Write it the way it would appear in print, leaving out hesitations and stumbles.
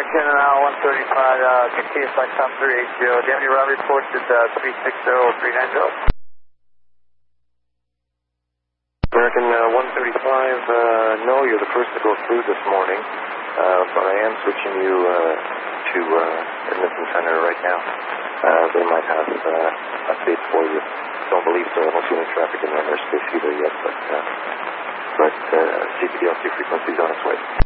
American now 135, KTS by top 380. Do you have any route reports at 360-390? American 135, no, you're the first to go through this morning, but I am switching you to Edmonton Center right now. They might have updates for you. Don't believe so. I don't see any traffic in the airspace either yet, but CPDLC frequency is on its way.